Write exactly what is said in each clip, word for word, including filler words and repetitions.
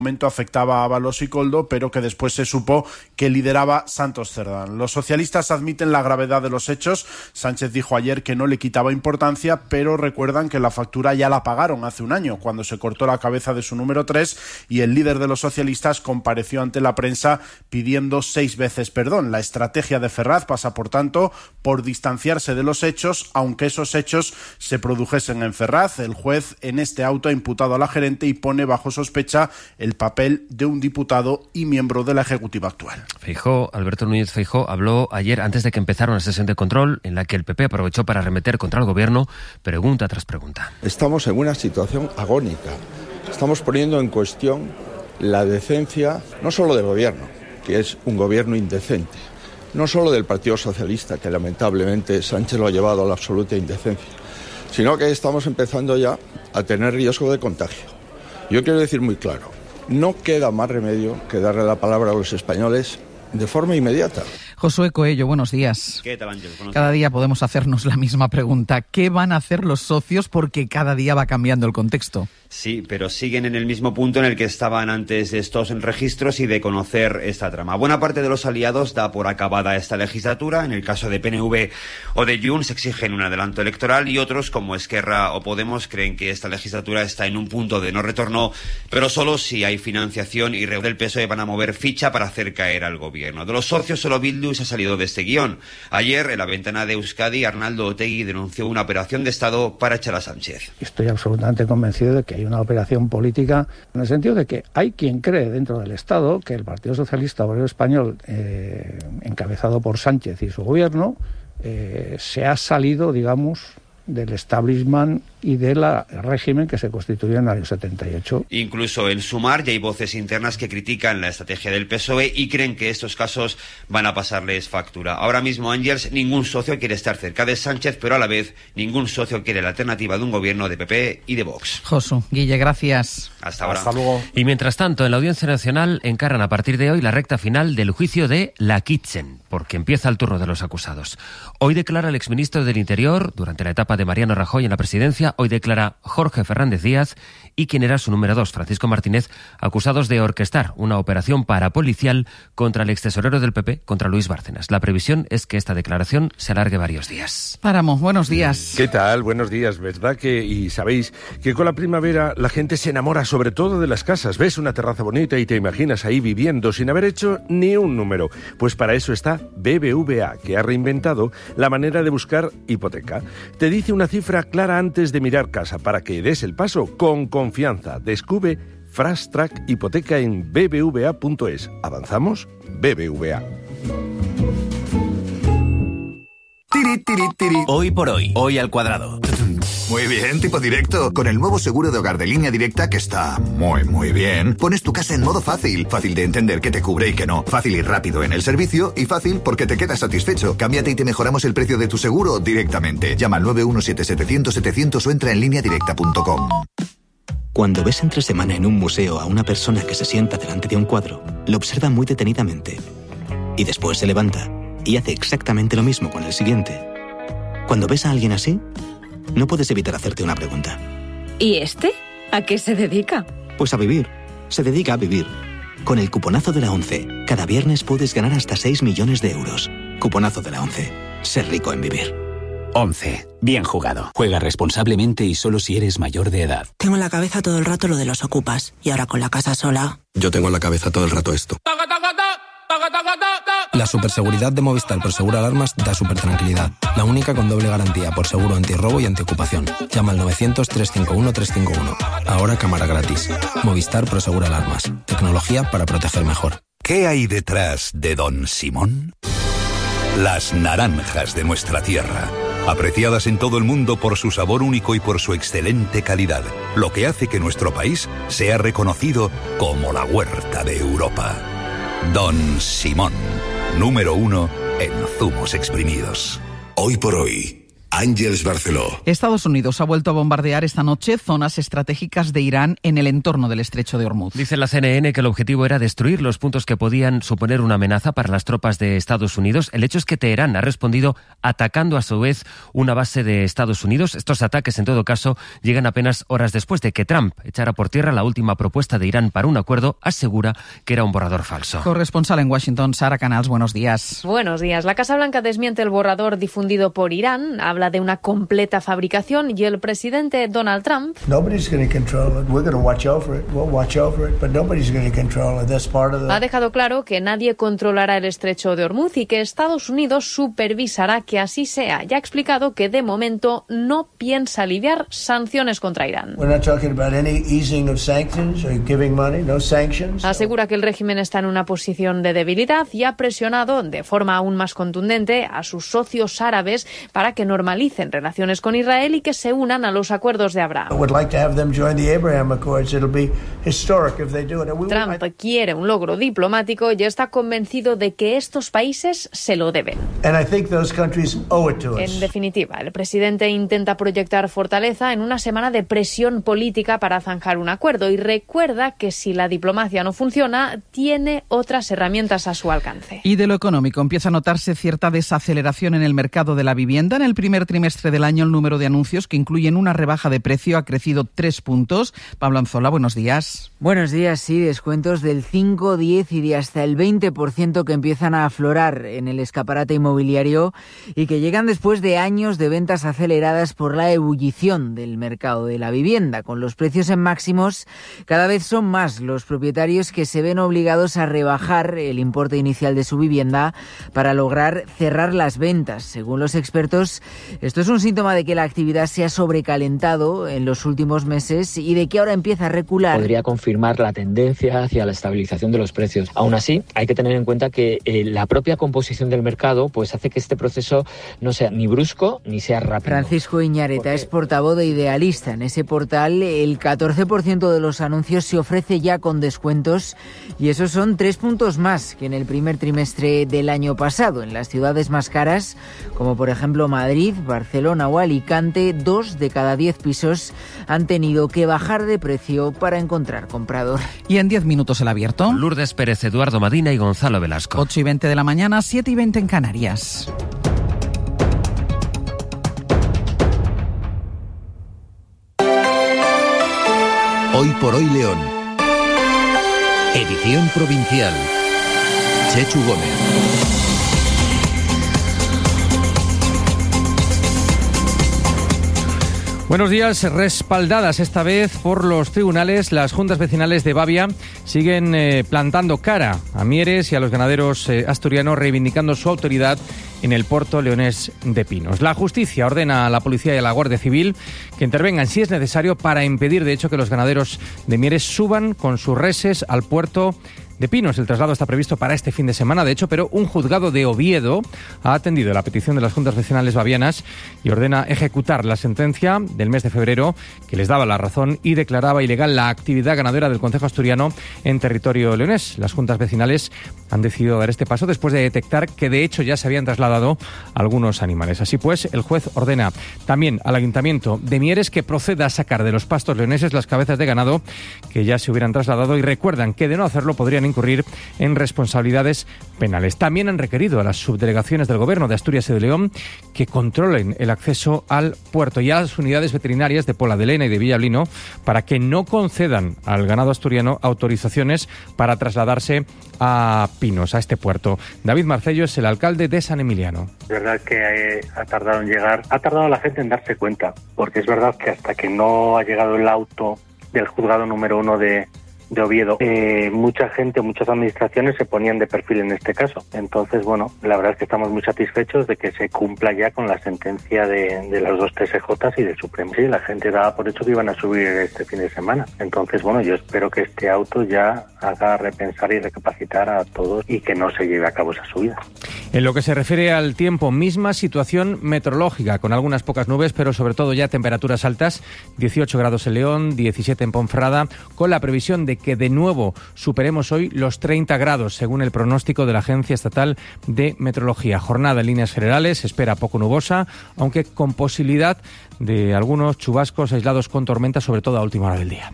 momento afectaba a Ábalos y Koldo, pero que después se supo que lideraba Santos Cerdán. Los socialistas admiten la gravedad de los hechos. Sánchez dijo ayer que no le quitaba importancia, pero recuerdan que la factura ya la pagaron hace un año, cuando se cortó la cabeza de su número tres, y el líder de los socialistas compareció ante la prensa pidiendo seis veces perdón. La estrategia de Ferraz pasa, por tanto, por distanciarse de los hechos, aunque esos hechos se produjesen en Ferraz. El juez en este auto ha imputado a la gerente y pone bajo sospecha el el papel de un diputado y miembro de la Ejecutiva actual. Feijóo, Alberto Núñez Feijóo, habló ayer antes de que empezara una sesión de control en la que el P P aprovechó para arremeter contra el gobierno pregunta tras pregunta. Estamos en una situación agónica. Estamos poniendo en cuestión la decencia no solo del gobierno, que es un gobierno indecente, no solo del Partido Socialista, que lamentablemente Sánchez lo ha llevado a la absoluta indecencia, sino que estamos empezando ya a tener riesgo de contagio. Yo quiero decir muy claro, no queda más remedio que darle la palabra a los españoles de forma inmediata. Josué Coello, buenos días. ¿Qué tal, Ángel? Buenos cada días. día podemos hacernos la misma pregunta. ¿Qué van a hacer los socios? Porque cada día va cambiando el contexto. Sí, pero siguen en el mismo punto en el que estaban antes de estos registros y de conocer esta trama. Buena parte de los aliados da por acabada esta legislatura. En el caso de P N V o de Junts exigen un adelanto electoral y otros, como Esquerra o Podemos, creen que esta legislatura está en un punto de no retorno, pero solo si hay financiación y del P S O E van a mover ficha para hacer caer al gobierno. De los socios, solo Bildu se ha salido de este guión. Ayer, en la ventana de Euskadi, Arnaldo Otegi denunció una operación de Estado para echar a Sánchez. Estoy absolutamente convencido de que hay una operación política en el sentido de que hay quien cree dentro del Estado que el Partido Socialista Obrero Español, eh, encabezado por Sánchez y su gobierno, eh, se ha salido, digamos, del establishment y del régimen que se constituyó en el año setenta y ocho. Incluso en Sumar ya hay voces internas que critican la estrategia del P S O E y creen que estos casos van a pasarles factura. Ahora mismo, Ángels, ningún socio quiere estar cerca de Sánchez, pero a la vez ningún socio quiere la alternativa de un gobierno de P P y de Vox. Josu, Guille, gracias. Hasta ahora. Hasta luego. Y mientras tanto, en la Audiencia Nacional encaran a partir de hoy la recta final del juicio de La Kitchen, porque empieza el turno de los acusados. Hoy declara el exministro del Interior, durante la etapa de Mariano Rajoy en la presidencia, hoy declara Jorge Fernández Díaz y quien era su número dos, Francisco Martínez, acusados de orquestar una operación parapolicial contra el extesorero del P P, contra Luis Bárcenas. La previsión es que esta declaración se alargue varios días. Páramo, buenos días. ¿Qué tal? Buenos días. ¿Verdad que, y sabéis, que con la primavera la gente se enamora sobre todo de las casas? Ves una terraza bonita y te imaginas ahí viviendo sin haber hecho ni un número. Pues para eso está B B V A, que ha reinventado la manera de buscar hipoteca. Te dice una cifra clara antes de mirar casa para que des el paso con confianza. Descubre Fast Track Hipoteca en b b v a punto es. ¿Avanzamos? B B V A. Tiri, tiri, tiri. Hoy por hoy, hoy al cuadrado. Muy bien, tipo directo. Con el nuevo seguro de hogar de Línea Directa, que está muy, muy bien, pones tu casa en modo fácil. Fácil de entender qué te cubre y qué no. Fácil y rápido en el servicio y fácil porque te quedas satisfecho. Cámbiate y te mejoramos el precio de tu seguro directamente. Llama al nueve uno siete setecientos setecientos o entra en línea directa punto com. Cuando ves entre semana en un museo a una persona que se sienta delante de un cuadro, lo observa muy detenidamente y después se levanta y hace exactamente lo mismo con el siguiente. Cuando ves a alguien así, no puedes evitar hacerte una pregunta. ¿Y este? ¿A qué se dedica? Pues a vivir. Se dedica a vivir. Con el cuponazo de la ONCE, cada viernes puedes ganar hasta seis millones de euros. Cuponazo de la ONCE. Ser rico en vivir. once. Bien jugado. Juega responsablemente y solo si eres mayor de edad. Tengo en la cabeza todo el rato lo de los ocupas. Y ahora con la casa sola... Yo tengo en la cabeza todo el rato esto. La superseguridad de Movistar Prosegura Alarmas da super tranquilidad. La única con doble garantía por seguro antirrobo y antiocupación. Llama al novecientos, trescientos cincuenta y uno, trescientos cincuenta y uno. Ahora cámara gratis. Movistar Prosegura Alarmas. Tecnología para proteger mejor. ¿Qué hay detrás de Don Simón? Las naranjas de nuestra tierra. Apreciadas en todo el mundo por su sabor único y por su excelente calidad. Lo que hace que nuestro país sea reconocido como la huerta de Europa. Don Simón, número uno en zumos exprimidos. Hoy por hoy, Àngels Barceló. Estados Unidos ha vuelto a bombardear esta noche zonas estratégicas de Irán en el entorno del estrecho de Hormuz. Dice la C N N que el objetivo era destruir los puntos que podían suponer una amenaza para las tropas de Estados Unidos. El hecho es que Teherán ha respondido atacando a su vez una base de Estados Unidos. Estos ataques, en todo caso, llegan apenas horas después de que Trump echara por tierra la última propuesta de Irán para un acuerdo. Asegura que era un borrador falso. Corresponsal en Washington, Sara Canals, buenos días. Buenos días. La Casa Blanca desmiente el borrador difundido por Irán. Habla de una completa fabricación y el presidente Donald Trump ha dejado claro que nadie controlará el estrecho de Hormuz y que Estados Unidos supervisará que así sea. Ya ha explicado que de momento no piensa aliviar sanciones contra Irán. Asegura que el régimen está en una posición de debilidad y ha presionado de forma aún más contundente a sus socios árabes para que normalicen relaciones con Israel y que se unan a los acuerdos de Abraham. Trump quiere un logro diplomático y está convencido de que estos países se lo deben. En definitiva, el presidente intenta proyectar fortaleza en una semana de presión política para zanjar un acuerdo y recuerda que si la diplomacia no funciona, tiene otras herramientas a su alcance. Y de lo económico, empieza a notarse cierta desaceleración en el mercado de la vivienda. En el primer trimestre del año, el número de anuncios que incluyen una rebaja de precio ha crecido tres puntos. Pablo Anzola, buenos días. Buenos días, sí, descuentos del cinco, diez y de hasta el veinte por ciento que empiezan a aflorar en el escaparate inmobiliario y que llegan después de años de ventas aceleradas por la ebullición del mercado de la vivienda. Con los precios en máximos, cada vez son más los propietarios que se ven obligados a rebajar el importe inicial de su vivienda para lograr cerrar las ventas. Según los expertos, esto es un síntoma de que la actividad se ha sobrecalentado en los últimos meses y de que ahora empieza a recular. Podría confirmar la tendencia hacia la estabilización de los precios. Aún así, hay que tener en cuenta que eh, la propia composición del mercado pues hace que este proceso no sea ni brusco ni sea rápido. Francisco Iñareta es portavoz de Idealista. En ese portal, el catorce por ciento de los anuncios se ofrece ya con descuentos y esos son tres puntos más que en el primer trimestre del año pasado. En las ciudades más caras, como por ejemplo Madrid, Barcelona o Alicante, dos de cada diez pisos han tenido que bajar de precio para encontrar comprador. Y en diez minutos el abierto. Lourdes Pérez, Eduardo Madina y Gonzalo Velasco. ocho y veinte de la mañana, siete y veinte en Canarias. Hoy por hoy León. Edición provincial. Chechu Gómez. Buenos días. Respaldadas esta vez por los tribunales, las juntas vecinales de Bavia siguen eh, plantando cara a Mieres y a los ganaderos eh, asturianos, reivindicando su autoridad en el puerto leonés de Pinos. La justicia ordena a la policía y a la Guardia Civil que intervengan si es necesario para impedir, de hecho, que los ganaderos de Mieres suban con sus reses al puerto de Pinos. El traslado está previsto para este fin de semana, de hecho, pero un juzgado de Oviedo ha atendido la petición de las juntas vecinales bavianas y ordena ejecutar la sentencia del mes de febrero que les daba la razón y declaraba ilegal la actividad ganadera del concejo asturiano en territorio leonés. Las juntas vecinales han decidido dar este paso después de detectar que de hecho ya se habían trasladado algunos animales. Así pues, el juez ordena también al Ayuntamiento de Mieres que proceda a sacar de los pastos leoneses las cabezas de ganado que ya se hubieran trasladado y recuerdan que de no hacerlo podrían incurrir en responsabilidades penales. También han requerido a las subdelegaciones del Gobierno de Asturias y de León que controlen el acceso al puerto y a las unidades veterinarias de Pola de Lena y de Villablino para que no concedan al ganado asturiano autorizaciones para trasladarse a Pinos, a este puerto. David Marcello es el alcalde de San Emiliano. Es verdad que ha tardado en llegar, ha tardado la gente en darse cuenta, porque es verdad que hasta que no ha llegado el auto del juzgado número uno de de Oviedo, eh, mucha gente, muchas administraciones se ponían de perfil en este caso. Entonces, bueno, la verdad es que estamos muy satisfechos de que se cumpla ya con la sentencia de, de las dos T S J y del Supremo. Sí, la gente daba por hecho que iban a subir este fin de semana. Entonces, bueno, yo espero que este auto ya haga repensar y recapacitar a todos y que no se lleve a cabo esa subida. En lo que se refiere al tiempo, misma situación meteorológica, con algunas pocas nubes, pero sobre todo ya temperaturas altas, dieciocho grados en León, diecisiete en Ponferrada, con la previsión de que de nuevo superemos hoy los treinta grados, según el pronóstico de la Agencia Estatal de Meteorología. Jornada en líneas generales, se espera poco nubosa, aunque con posibilidad de algunos chubascos aislados con tormenta, sobre todo a última hora del día.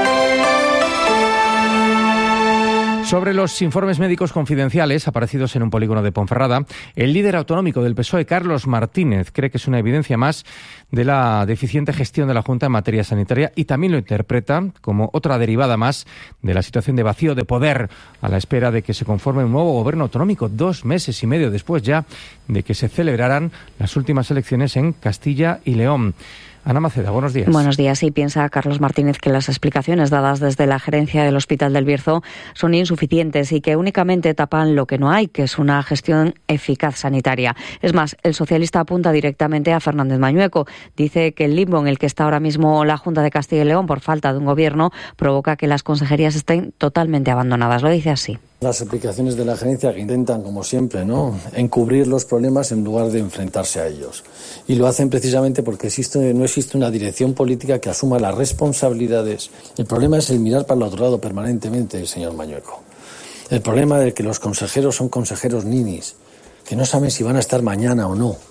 Sobre los informes médicos confidenciales aparecidos en un polígono de Ponferrada, el líder autonómico del P S O E, Carlos Martínez, cree que es una evidencia más de la deficiente gestión de la Junta en materia sanitaria y también lo interpreta como otra derivada más de la situación de vacío de poder a la espera de que se conforme un nuevo gobierno autonómico, dos meses y medio después ya de que se celebraran las últimas elecciones en Castilla y León. Ana Maceda, buenos días. Buenos días. Y piensa Carlos Martínez que las explicaciones dadas desde la gerencia del Hospital del Bierzo son insuficientes y que únicamente tapan lo que no hay, que es una gestión eficaz sanitaria. Es más, el socialista apunta directamente a Fernández Mañueco. Dice que el limbo en el que está ahora mismo la Junta de Castilla y León por falta de un gobierno provoca que las consejerías estén totalmente abandonadas. Lo dice así. Las explicaciones de la gerencia que intentan, como siempre, ¿no?, encubrir los problemas en lugar de enfrentarse a ellos. Y lo hacen precisamente porque existe, no existe una dirección política que asuma las responsabilidades. El problema es el mirar para el otro lado permanentemente, señor Mañueco. El problema de que los consejeros son consejeros ninis, que no saben si van a estar mañana o no.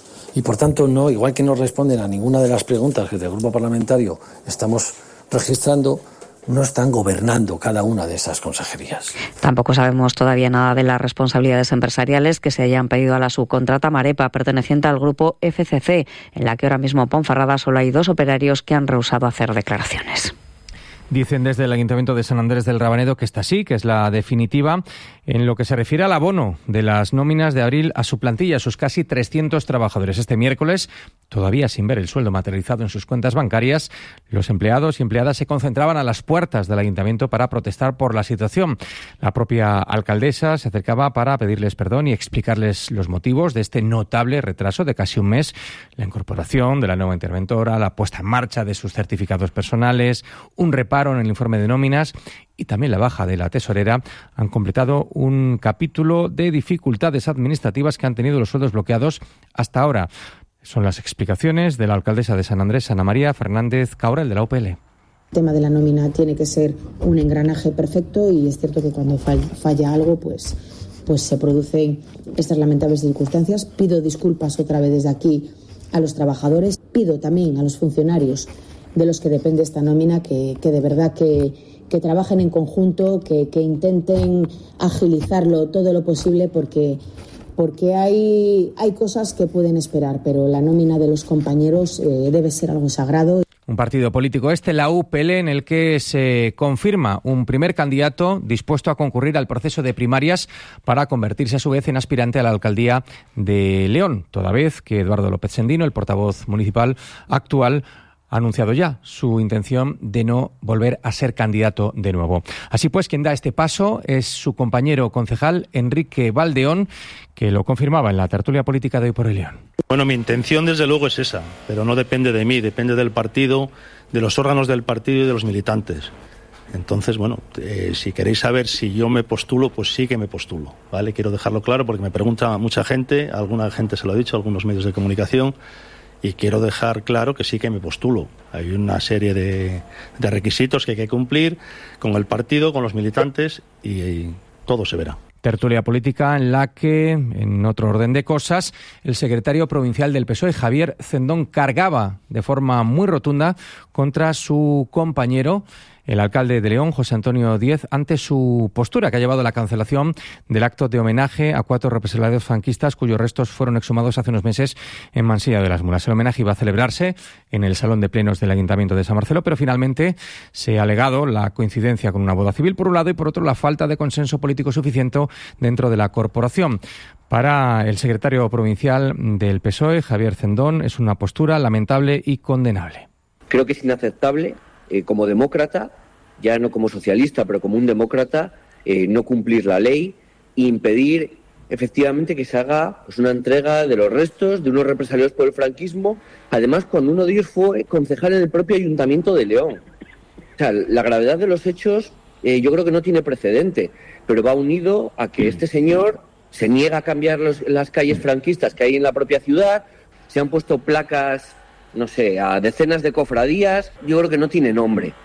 Y por tanto, no, igual que no responden a ninguna de las preguntas que del grupo parlamentario estamos registrando, no están gobernando cada una de esas consejerías. Tampoco sabemos todavía nada de las responsabilidades empresariales que se hayan pedido a la subcontrata Marepa, perteneciente al grupo F C C, en la que ahora mismo en Ponferrada solo hay dos operarios que han rehusado hacer declaraciones. Dicen desde el Ayuntamiento de San Andrés del Rabanedo que esta sí, que es la definitiva, en lo que se refiere al abono de las nóminas de abril a su plantilla, a sus casi trescientos trabajadores. Este miércoles, todavía sin ver el sueldo materializado en sus cuentas bancarias, los empleados y empleadas se concentraban a las puertas del Ayuntamiento para protestar por la situación. La propia alcaldesa se acercaba para pedirles perdón y explicarles los motivos de este notable retraso de casi un mes, la incorporación de la nueva interventora, la puesta en marcha de sus certificados personales, un reparo en el informe de nóminas y también la baja de la tesorera. Han completado un capítulo de dificultades administrativas que han tenido los sueldos bloqueados hasta ahora. Son las explicaciones de la alcaldesa de San Andrés, Ana María Fernández Caurel, de la U P L. El tema de la nómina tiene que ser un engranaje perfecto y es cierto que cuando falla, falla algo, pues, pues se producen estas lamentables circunstancias. Pido disculpas otra vez desde aquí a los trabajadores, pido también a los funcionarios de los que depende esta nómina que, que de verdad que, que trabajen en conjunto, que, que intenten agilizarlo todo lo posible porque, porque hay, hay cosas que pueden esperar, pero la nómina de los compañeros eh, debe ser algo sagrado. Un partido político este, la U P L, en el que se confirma un primer candidato dispuesto a concurrir al proceso de primarias para convertirse a su vez en aspirante a la alcaldía de León, toda vez que Eduardo López Sendino, el portavoz municipal actual, ha anunciado ya su intención de no volver a ser candidato de nuevo. Así pues, quien da este paso es su compañero concejal, Enrique Valdeón, que lo confirmaba en la tertulia política de Hoy por Hoy León. Bueno, mi intención desde luego es esa, pero no depende de mí, depende del partido, de los órganos del partido y de los militantes. Entonces, bueno, eh, si queréis saber si yo me postulo, pues sí que me postulo, ¿vale? Quiero dejarlo claro porque me pregunta mucha gente, alguna gente se lo ha dicho, algunos medios de comunicación, y quiero dejar claro que sí que me postulo. Hay una serie de, de requisitos que hay que cumplir con el partido, con los militantes y, y todo se verá. Tertulia política en la que, en otro orden de cosas, el secretario provincial del P S O E, Javier Cendón, cargaba de forma muy rotunda contra su compañero, el alcalde de León, José Antonio Díez, ante su postura que ha llevado a la cancelación del acto de homenaje a cuatro represaliados franquistas cuyos restos fueron exhumados hace unos meses en Mansilla de las Mulas. El homenaje iba a celebrarse en el Salón de Plenos del Ayuntamiento de San Marcelo, pero finalmente se ha alegado la coincidencia con una boda civil por un lado y por otro la falta de consenso político suficiente dentro de la corporación. Para el secretario provincial del P S O E, Javier Cendón, es una postura lamentable y condenable. Creo que es inaceptable, eh, como demócrata, ya no como socialista, pero como un demócrata, eh, no cumplir la ley e impedir efectivamente que se haga pues, una entrega de los restos de unos represaliados por el franquismo, además cuando uno de ellos fue concejal en el propio Ayuntamiento de León. O sea, la gravedad de los hechos eh, yo creo que no tiene precedente, pero va unido a que este señor se niega a cambiar los, las calles franquistas que hay en la propia ciudad, se han puesto placas, no sé, a decenas de cofradías. Yo creo que no tiene nombre.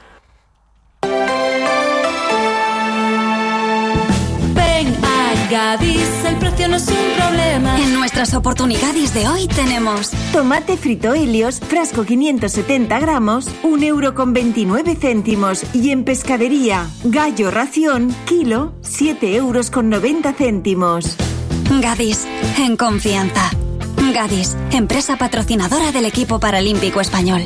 Gadis, el precio no es un problema. En nuestras oportunidades de hoy tenemos tomate frito Helios, frasco quinientos setenta gramos, un euro con veintinueve céntimos. Y en pescadería, gallo ración, kilo, siete euros con noventa céntimos. Gadis, en confianza. Gadis, empresa patrocinadora del equipo paralímpico español.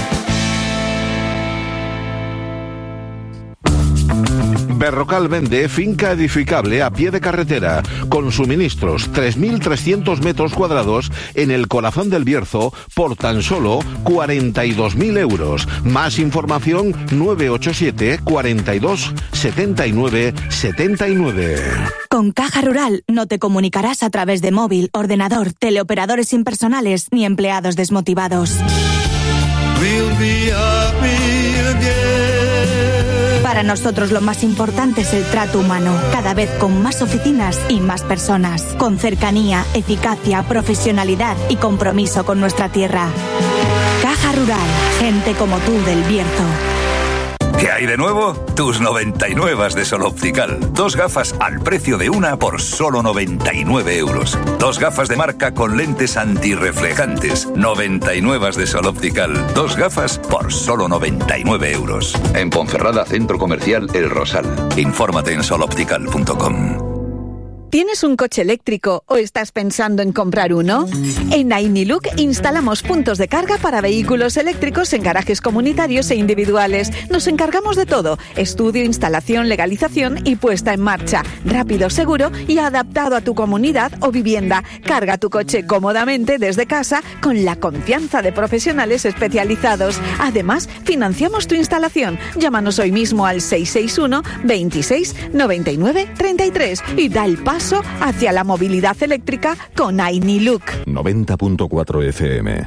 Berrocal vende finca edificable a pie de carretera, con suministros, tres mil trescientos metros cuadrados en el corazón del Bierzo por tan solo cuarenta y dos mil euros. Más información nueve ocho siete, cuarenta y dos, setenta y nueve, setenta y nueve. Con Caja Rural no te comunicarás a través de móvil, ordenador, teleoperadores impersonales ni empleados desmotivados. We'll be happy again. Para nosotros lo más importante es el trato humano, cada vez con más oficinas y más personas, con cercanía, eficacia, profesionalidad y compromiso con nuestra tierra. Caja Rural, gente como tú del Bierzo. ¿Qué hay de nuevo? Tus noventa y nueve de Sol Optical. Dos gafas al precio de una por solo noventa y nueve euros. Dos gafas de marca con lentes antirreflejantes. noventa y nueve de Sol Optical. Dos gafas por solo noventa y nueve euros. En Ponferrada, Centro Comercial El Rosal. Infórmate en sol optical punto com. ¿Tienes un coche eléctrico o estás pensando en comprar uno? En Ainiluk instalamos puntos de carga para vehículos eléctricos en garajes comunitarios e individuales. Nos encargamos de todo: estudio, instalación, legalización y puesta en marcha. Rápido, seguro y adaptado a tu comunidad o vivienda. Carga tu coche cómodamente desde casa con la confianza de profesionales especializados. Además, financiamos tu instalación. Llámanos hoy mismo al seis seis uno, veintiséis, noventa y nueve, treinta y tres y da el paso hacia la movilidad eléctrica con Ainiluk. noventa punto cuatro F M.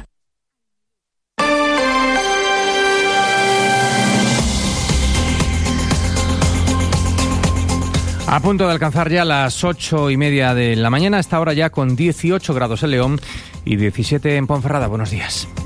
A punto de alcanzar ya las ocho y media de la mañana, a esta hora ya con dieciocho grados en León y diecisiete en Ponferrada. Buenos días.